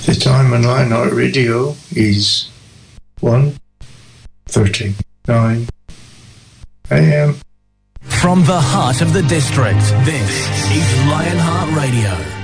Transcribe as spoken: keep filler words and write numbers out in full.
The time on Lionheart Radio is one thirty-nine a.m. From the heart of the district, this is Lionheart Radio.